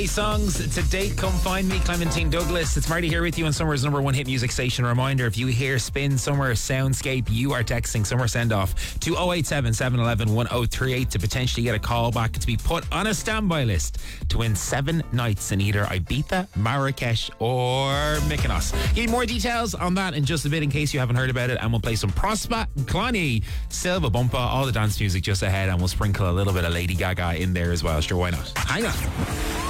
Songs to date, come find me, Clementine Douglas. It's Marty here with you on Summer's number one hit music station. Reminder, if you hear Spin Summer Soundscape, you are texting Summer Send Off to 087 711 1038 to potentially get a call back to be put on a standby list to win 7 nights in either Ibiza, Marrakesh or Mykonos. You need more details on that in just a bit in case you haven't heard about it, and we'll play some Prospa, Cloney, Silva Bumpa, all the dance music just ahead, and we'll sprinkle a little bit of Lady Gaga in there as well. Sure, why not? Hang on.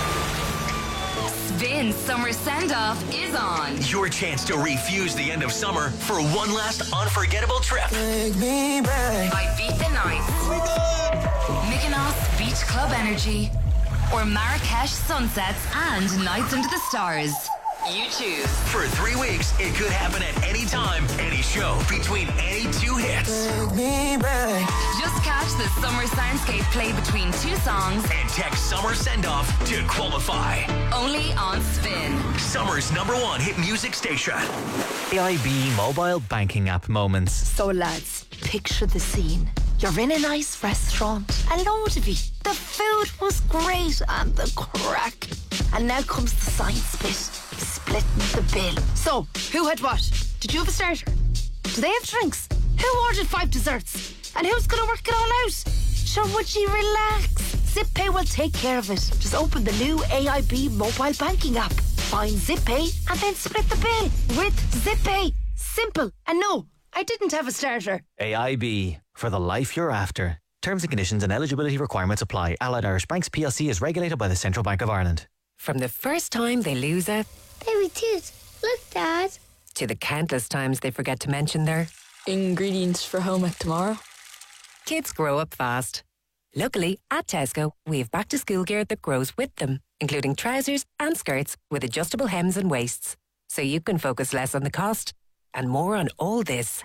Spin Summer Send-Off is on. Your chance to refuse the end of summer for one last unforgettable trip. Take me back. Ibiza Nights, Mykonos Beach Club Energy, or Marrakesh Sunsets and Nights Under the Stars. You choose. For 3 weeks, it could happen at any time, any show, between any 2 hits. Take me back. Just catch the summer soundscape play between 2 songs And text Summer Send-Off to qualify. only on Spin. Summer's number one hit music station. AIB mobile banking app moments. So lads, picture the scene. You're in a nice restaurant, a load of it. The food was great and the crack. And now comes the science bit, splitting the bill. So, who had what? Did you have a starter? Do they have drinks? Who ordered 5 desserts? And who's going to work it all out? Sure, would you relax? ZipPay will take care of it. Just open the new AIB mobile banking app. Find ZipPay and then split the bill with ZipPay. Simple. And no, I didn't have a starter. AIB, for the life you're after. Terms and conditions and eligibility requirements apply. Allied Irish Banks PLC is regulated by the Central Bank of Ireland. From the first time they lose a baby tooth. Look, Dad. to the countless times they forget to mention their ingredients for home ec tomorrow. Kids grow up fast. Luckily, at Tesco, we have back-to-school gear that grows with them, including trousers and skirts with adjustable hems and waists, so you can focus less on the cost and more on all this.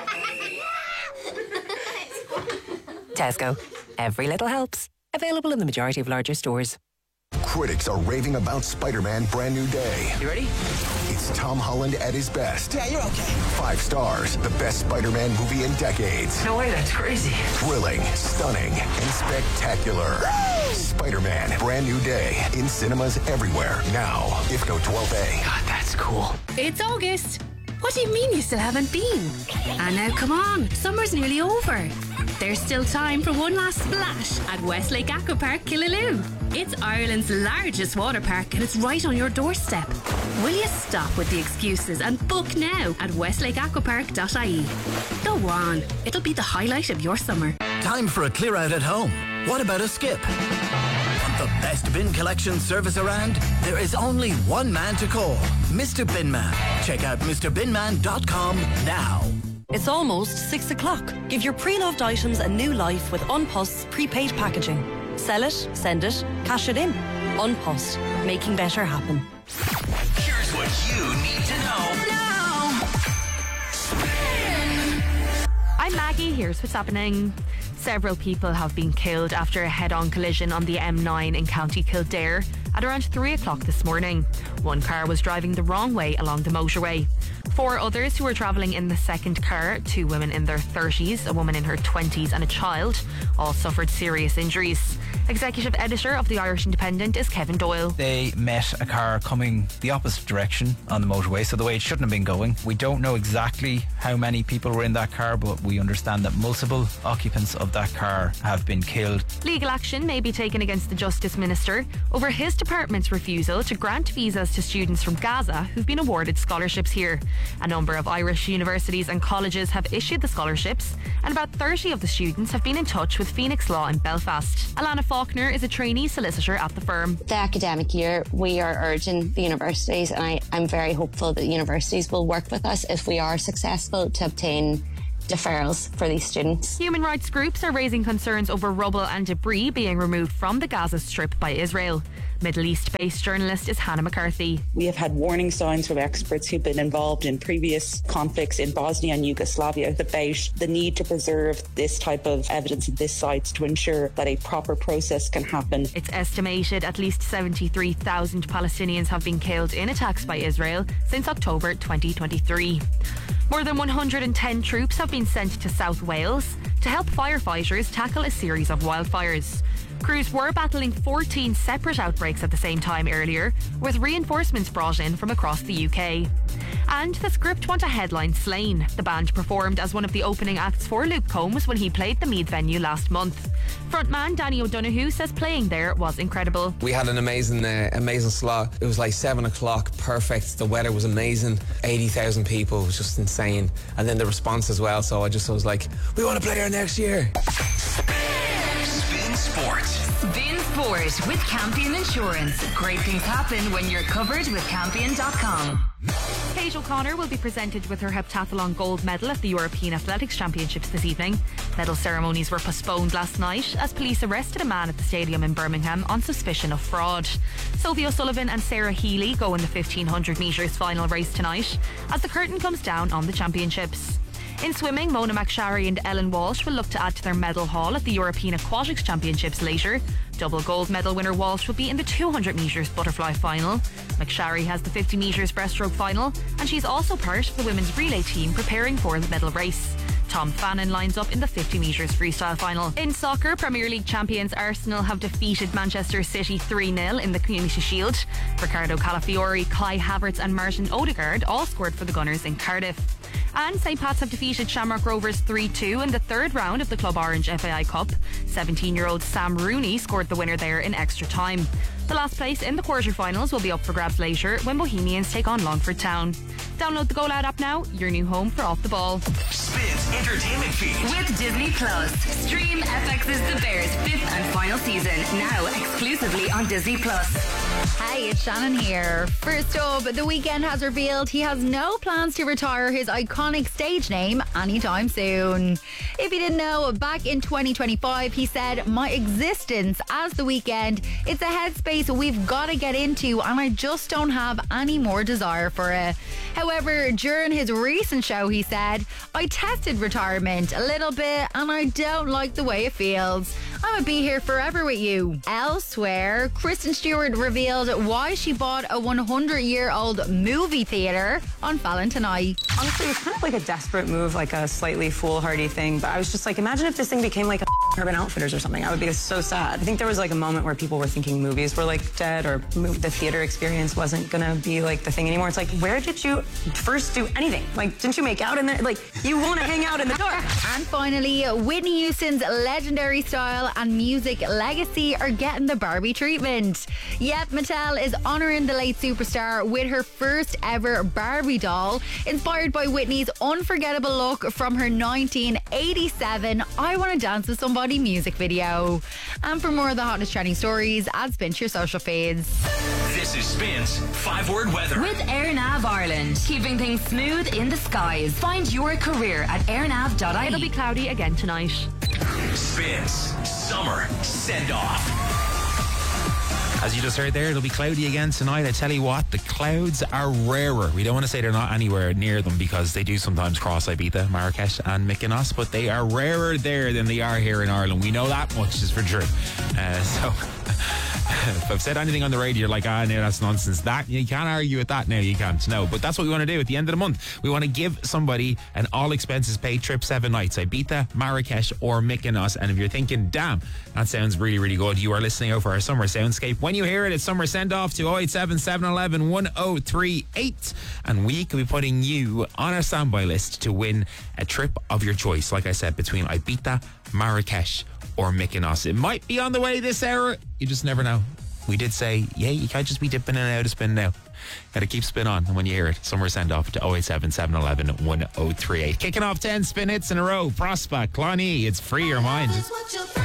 Tesco. Every little helps. Available in the majority of larger stores. Critics are raving about Spider-Man Brand New Day. You ready? It's Tom Holland at his best. Yeah, you're okay. 5 stars, the best Spider-Man movie in decades. No way, that's crazy. Thrilling, stunning, and spectacular. Woo! Spider-Man Brand New Day in cinemas everywhere now. IFCO 12A. God, that's cool. It's August. What do you mean you still haven't been? And now come on, summer's nearly over. There's still time for one last splash at Westlake Aquapark Killaloe. It's Ireland's largest water park and it's right on your doorstep. Will you stop with the excuses and book now at westlakeaquapark.ie? Go on, it'll be the highlight of your summer. Time for a clear out at home. What about a skip? Want the best bin collection service around? There is only one man to call, Mr. Binman. Check out MrBinman.com now. It's almost 6 o'clock. Give your pre-loved items a new life with Unpost's prepaid packaging. Sell it, send it, cash it in. Unpost, making better happen. Here's what you need to know. I'm Maggie, here's what's happening. Several people have been killed after a head-on collision on the M9 in County Kildare at around 3 o'clock this morning. One car was driving the wrong way along the motorway. 4 others who were travelling in the second car, 2 women in their 30s, a woman in her 20s and a child, all suffered serious injuries. Executive editor of the Irish Independent is Kevin Doyle. They met a car coming the opposite direction on the motorway, so the way it shouldn't have been going. We don't know exactly how many people were in that car, but we understand that multiple occupants of that car have been killed. Legal action may be taken against the Justice Minister over his department's refusal to grant visas to students from Gaza who've been awarded scholarships here. A number of Irish universities and colleges have issued the scholarships, and about 30 of the students have been in touch with Phoenix Law in Belfast. Alana Faulkner is a trainee solicitor at the firm. The academic year, we are urging the universities, and I'm very hopeful that universities will work with us if we are successful to obtain deferrals for these students. Human rights groups are raising concerns over rubble and debris being removed from the Gaza Strip by Israel. Middle East-based journalist is Hannah McCarthy. We have had warning signs from experts who've been involved in previous conflicts in Bosnia and Yugoslavia about the need to preserve this type of evidence at this site to ensure that a proper process can happen. It's estimated at least 73,000 Palestinians have been killed in attacks by Israel since October 2023. More than 110 troops have been sent to South Wales to help firefighters tackle a series of wildfires. Crews were battling 14 separate outbreaks at the same time earlier, with reinforcements brought in from across the UK. And the Script want a headline Slane. The band performed as one of the opening acts for Luke Combs when he played the Meath venue last month. Frontman Danny O'Donoghue says playing there was incredible. We had an amazing slot. It was like 7 o'clock, perfect. The weather was amazing. 80,000 people, it was just insane. And then the response as well. So I was like, we want to play here next year. Spin Sport. Spin Sport with Campion Insurance. Great things happen when you're covered with Campion.com. Paige O'Connor will be presented with her heptathlon gold medal at the European Athletics Championships this evening. Medal ceremonies were postponed last night as police arrested a man at the stadium in Birmingham on suspicion of fraud. Sophie O'Sullivan and Sarah Healy go in the 1500 metres final race tonight as the curtain comes down on the championships. In swimming, Mona McSharry and Ellen Walsh will look to add to their medal haul at the European Aquatics Championships later. Double gold medal winner Walsh will be in the 200 metres butterfly final. McSharry has the 50 metres breaststroke final, and she's also part of the women's relay team preparing for the medal race. Tom Fannin lines up in the 50 metres freestyle final. In soccer, Premier League champions Arsenal have defeated Manchester City 3-0 in the Community Shield. Ricardo Calafiori, Kai Havertz and Martin Odegaard all scored for the Gunners in Cardiff. And St Pat's have defeated Shamrock Rovers 3-2 in the third round of the Club Orange FAI Cup. 17-year-old Sam Rooney scored the winner there in extra time. The last place in the quarterfinals will be up for grabs later when Bohemians take on Longford Town. Download the Go Loud app now, your new home for Off the Ball. Spins entertainment feed. With Disney Plus. Stream FX's The Bears' 5th and final season, now exclusively on Disney Plus. Hey, it's Shannon here. First up, The Weeknd has revealed he has no plans to retire his iconic stage name anytime soon. If you didn't know, back in 2025, he said, "My existence as The Weeknd, it's a headspace we've got to get into and I just don't have any more desire for it." However, during his recent show, he said, "I tested retirement a little bit and I don't like the way it feels. I'm going to be here forever with you." Elsewhere, Kristen Stewart revealed why she bought a 100-year-old movie theatre on Valentine night. Honestly, it's kind of like a desperate move, like a slightly foolhardy thing. But I was just like, imagine if this thing became like a Urban Outfitters or something. I would be so sad. I think there was like a moment where people were thinking movies were like dead or the theater experience wasn't going to be like the thing anymore. It's like, where did you first do anything? Like, didn't you make out in there? Like, you want to hang out in the dark. And finally, Whitney Houston's legendary style and music legacy are getting the Barbie treatment. Yep, Mattel is honouring the late superstar with her first ever Barbie doll, inspired by Whitney's unforgettable look from her 1987 I Want to Dance with Somebody music video. And for more of the hottest trending stories, add Spin to your social feeds. This is Spin's 5-word weather. With AirNav Ireland, keeping things smooth in the skies. Find your career at airnav.ie. It'll be cloudy again tonight. Spin's summer send-off. As you just heard there, it'll be cloudy again tonight. I tell you what, the clouds are rarer. We don't want to say they're not anywhere near them because they do sometimes cross Ibiza, Marrakesh and Mykonos, but they are rarer there than they are here in Ireland. We know that much is for sure. So if I've said anything on the radio, you're like, no, that's nonsense. That you can't argue with that now. You can't. No, but that's what we want to do at the end of the month. We want to give somebody an all expenses paid trip, 7 nights, Ibiza, Marrakesh or Mykonos. And if you're thinking, damn, that sounds really, really good, you are listening out for our summer soundscape. When you hear it, it's summer send off to 087 711 1038, and we could be putting you on our standby list to win a trip of your choice, like I said, between Ibiza, Marrakesh or Mykonos. It might be on the way this hour. You just never know. We did say, yeah, you can't just be dipping in and out of spin now. Gotta keep spin on. And when you hear it, summer send off to 087 711 1038. Kicking off 10 spin hits in a row. Prospect, Clonee, it's Free Your Mind.